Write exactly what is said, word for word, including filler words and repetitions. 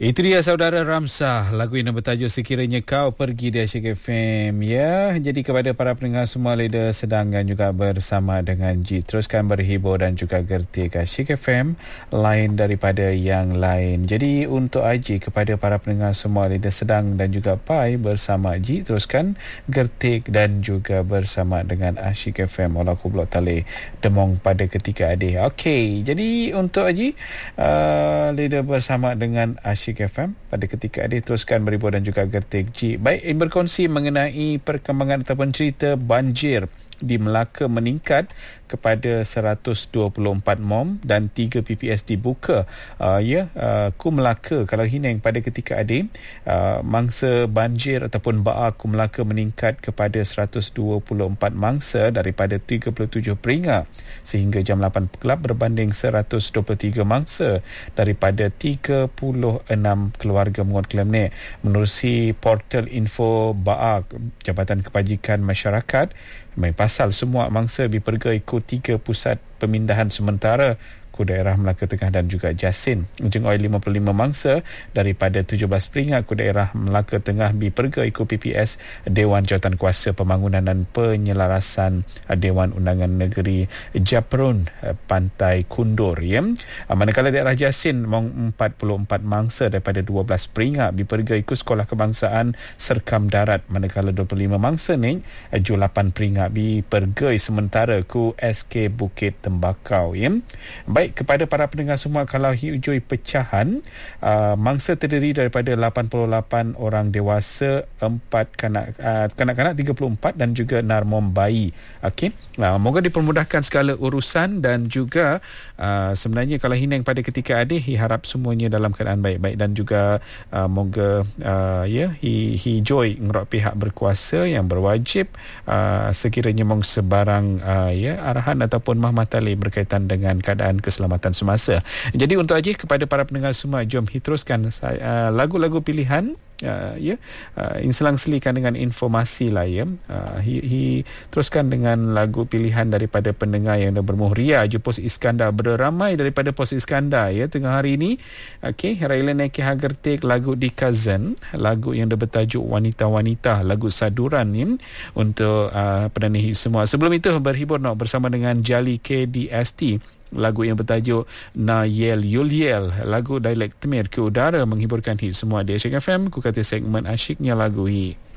Itu dia saudara Ramsah, lagu yang bertajuk Sekiranya Kau Pergi di Asyik F M. Ya, jadi kepada para pendengar semua, Leda sedang dan juga bersama dengan G. Teruskan berhibur dan juga gertik Asyik F M, lain daripada yang lain. Jadi untuk Haji, kepada para pendengar semua, Leda sedang dan juga Pai bersama G. Teruskan gertik dan juga bersama dengan Asyik F M. Walau aku blok tali demong pada ketika adik. Okey, jadi untuk Haji, uh, Leda bersama dengan Asyik F M pada ketika adik, teruskan berhibur dan juga gertik G. Baik, berkongsi mengenai perkembangan ataupun cerita banjir di Melaka meningkat kepada seratus dua puluh empat mom dan tiga P P S dibuka. Uh, ya, uh, Ku Melaka kalau Hineng pada ketika adik, uh, mangsa banjir ataupun baa Ku Melaka meningkat kepada seratus dua puluh empat mangsa daripada tiga puluh tujuh peringat sehingga jam lapan gelap, berbanding seratus dua puluh tiga mangsa daripada tiga puluh enam keluarga menguat klaim ni. Menerusi portal info baa Jabatan Kebajikan Masyarakat, main pasal semua mangsa diperga ikut tiga pusat pemindahan sementara ku daerah Melaka Tengah dan juga Jasin. Ujung Oi lima puluh lima mangsa daripada tujuh belas peringat ku daerah Melaka Tengah diperga ikut P P S Dewan Jawatan Kuasa Pembangunan dan Penyelarasan Dewan Undangan Negeri Japrun Pantai Kundur. Ya. Manakala daerah Jasin empat puluh empat mangsa daripada dua belas peringat diperga ikut Sekolah Kebangsaan Serkam Darat, manakala dua puluh lima mangsa ni ju lapan peringat dipergai sementara ku S K Bukit Tembakau. Ya. Baik, kepada para pendengar semua, kalau hujui pecahan, uh, mangsa terdiri daripada lapan puluh lapan orang dewasa, empat kanak, uh, kanak-kanak tiga puluh empat dan juga narmom bayi. Okey. Uh, moga dipermudahkan segala urusan dan juga uh, sebenarnya kalau Hineng pada ketika adik, harap semuanya dalam keadaan baik-baik dan juga uh, moga uh, ya hi hijoi ngerok pihak berkuasa yang berwajib uh, sekiranya mong sebarang uh, ya arahan ataupun mahmatali berkaitan dengan keadaan keselamatan semasa. Jadi untuk Haji, kepada para pendengar semua, jom teruskan uh, lagu-lagu pilihan. Uh, ya, uh, selang-selikan dengan informasi lah ya. Uh, hi, hi, teruskan dengan lagu pilihan daripada pendengar yang dah bermuhria je Pos Iskandar. Beramai daripada Pos Iskandar ya tengah hari ini. Okey, Railan Eki Hagertik lagu di Kazan, lagu yang dah bertajuk Wanita-Wanita, lagu saduran ni untuk uh, pendengar semua. Sebelum itu berhibur nak bersama dengan Jali K D S T, lagu yang bertajuk Na Yel Yul Yel, lagu dialek Temir ke udara, menghiburkan hit semua di Asyik F M. Ku kata segmen asyiknya lagu hi.